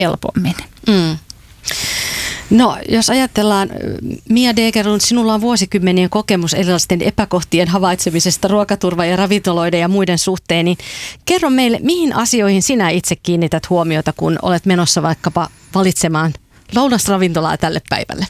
helpommin. Mm. No, jos ajatellaan, Mia Degerlund, sinulla on vuosikymmenien kokemus erilaisten epäkohtien havaitsemisesta ruokaturva- ja ravintoloiden ja muiden suhteen, niin kerro meille, mihin asioihin sinä itse kiinnität huomiota, kun olet menossa vaikkapa valitsemaan lounasravintolaa tälle päivälle?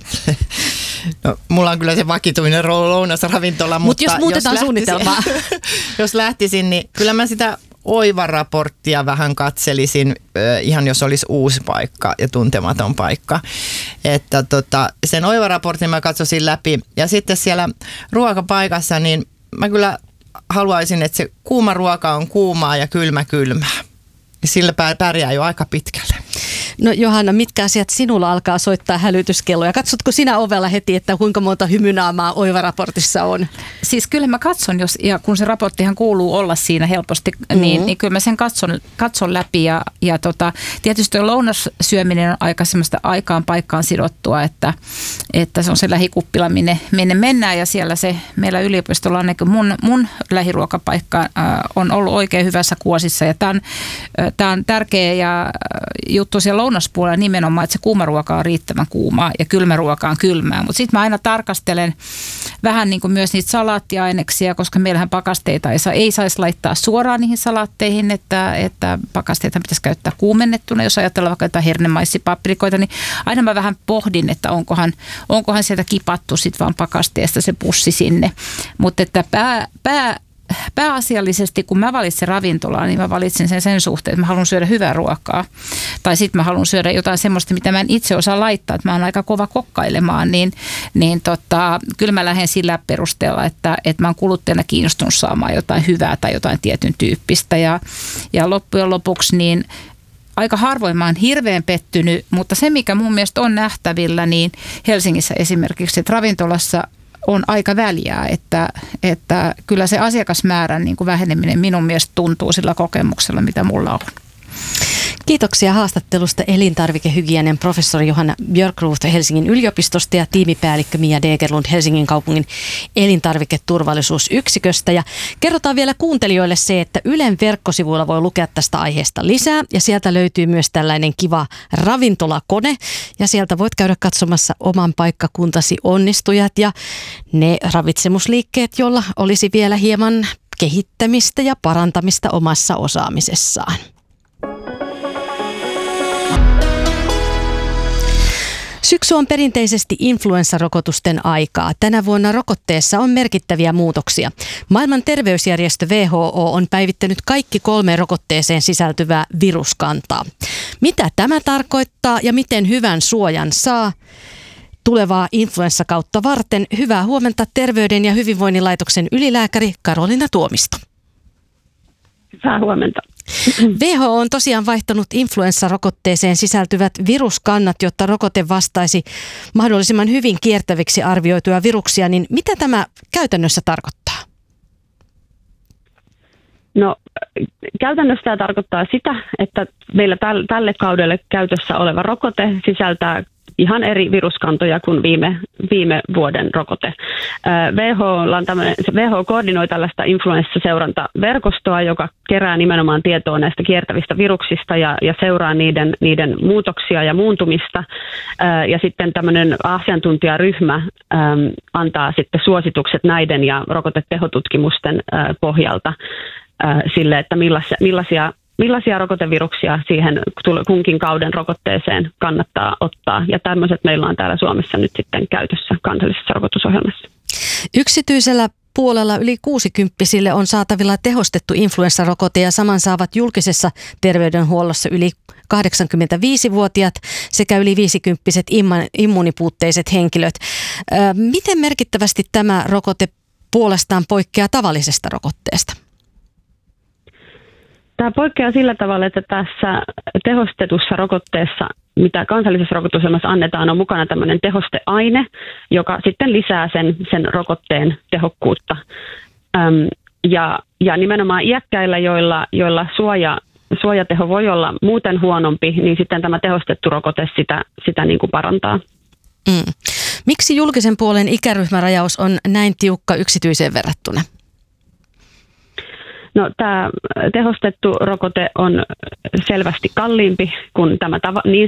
No, mulla on kyllä se vakituinen lounasravintola, mutta jos muutetaan suunnitelmaa. Jos lähtisin, niin kyllä mä sitä Oiva-raporttia vähän katselisin, ihan jos olisi uusi paikka ja tuntematon paikka. Että sen Oiva-raportin mä katsoisin läpi. Ja sitten siellä ruokapaikassa, niin mä kyllä haluaisin, että se kuuma ruoka on kuumaa ja kylmä kylmää. Ja sillä pärjää jo aika pitkälle. No Johanna, mitkä asiat sinulla alkaa soittaa hälytyskelloja? Katsotko sinä ovella heti, että kuinka monta hymynaamaa Oiva-raportissa on? Siis kyllä mä katson, ja kun se raporttihan kuuluu olla siinä helposti, niin kyllä mä sen katson läpi. Ja tietysti lounassyöminen on aika semmoista aikaan paikkaan sidottua, että se on se lähikuppila, minne mennään. Ja siellä se meillä yliopistolla on, mun lähiruokapaikka on ollut oikein hyvässä kuosissa. Ja tämä on tärkeä juttu siellä lounaspuolella nimenomaan, että se kuuma ruoka on riittävän kuumaa ja kylmä ruoka on kylmää. Mutta sitten mä aina tarkastelen vähän niin kuin myös niitä salaattiaineksia, koska meillähän pakasteita ei saisi laittaa suoraan niihin salaatteihin, että pakasteita pitäisi käyttää kuumennettuna. Jos ajatellaan vaikka jotain hernemaisipaprikoita, niin aina mä vähän pohdin, että onkohan sieltä kipattu sitten vaan pakasteesta se pussi sinne. Mutta että pääasiallisesti, kun mä valitsin ravintolaa, niin mä valitsin sen suhteen, että mä haluan syödä hyvää ruokaa. Tai sitten mä haluan syödä jotain semmoista, mitä mä en itse osaa laittaa, että mä oon aika kova kokkailemaan, niin kyllä mä lähden sillä perusteella, että mä oon kuluttajana kiinnostunut saamaan jotain hyvää tai jotain tietyn tyyppistä. Ja loppujen lopuksi niin aika harvoin mä oon hirveän pettynyt, mutta se mikä mun mielestä on nähtävillä, niin Helsingissä esimerkiksi, että ravintolassa on aika väljää, että kyllä se asiakasmäärän niin kuin väheneminen minun mielestä tuntuu sillä kokemuksella, mitä mulla on. Kiitoksia haastattelusta elintarvikehygienian professori Johanna Björkroth Helsingin yliopistosta ja tiimipäällikkö Mia Degerlund Helsingin kaupungin elintarviketurvallisuusyksiköstä. Ja kerrotaan vielä kuuntelijoille se, että Ylen verkkosivuilla voi lukea tästä aiheesta lisää ja sieltä löytyy myös tällainen kiva ravintolakone ja sieltä voit käydä katsomassa oman paikkakuntasi onnistujat ja ne ravitsemusliikkeet, joilla olisi vielä hieman kehittämistä ja parantamista omassa osaamisessaan. Syksy on perinteisesti influenssarokotusten aikaa. Tänä vuonna rokotteessa on merkittäviä muutoksia. Maailman terveysjärjestö WHO on päivittänyt kaikki 3 rokotteeseen sisältyvää viruskantaa. Mitä tämä tarkoittaa ja miten hyvän suojan saa tulevaa influenssakautta varten? Hyvää huomenta Terveyden ja hyvinvoinnin laitoksen ylilääkäri Karoliina Tuomisto. Hyvää huomenta. WHO on tosiaan vaihtanut influenssarokotteeseen sisältyvät viruskannat, jotta rokote vastaisi mahdollisimman hyvin kiertäviksi arvioituja viruksia. Niin mitä tämä käytännössä tarkoittaa? No käytännössä tämä tarkoittaa sitä, että meillä tälle kaudelle käytössä oleva rokote sisältää ihan viruskantoja kuin viime vuoden rokote. WHO koordinoi tällaista influenssaseurantaverkostoa, joka kerää nimenomaan tietoa näistä kiertävistä viruksista ja seuraa niiden muutoksia ja muuntumista. Ja sitten tämmöinen asiantuntijaryhmä antaa sitten suositukset näiden ja rokotetehotutkimusten pohjalta sille, että millaisia rokoteviruksia siihen kunkin kauden rokotteeseen kannattaa ottaa. Ja tämmöiset meillä on täällä Suomessa nyt sitten käytössä kansallisessa rokotusohjelmassa. Yksityisellä puolella yli 60-vuotiaille on saatavilla tehostettu influenssarokote ja saman saavat julkisessa terveydenhuollossa yli 85-vuotiaat sekä yli 50-vuotiaat immuunipuutteiset henkilöt. Miten merkittävästi tämä rokote puolestaan poikkeaa tavallisesta rokotteesta? Tämä poikkeaa sillä tavalla, että tässä tehostetussa rokotteessa, mitä kansallisessa rokotusohjelmassa annetaan, on mukana tämmöinen tehosteaine, joka sitten lisää sen rokotteen tehokkuutta. Ja nimenomaan iäkkäillä, joilla suojateho voi olla muuten huonompi, niin sitten tämä tehostettu rokote sitä niin kuin parantaa. Miksi julkisen puolen ikäryhmärajaus on näin tiukka yksityiseen verrattuna? No, tämä tehostettu rokote on selvästi kalliimpi kuin tämä niin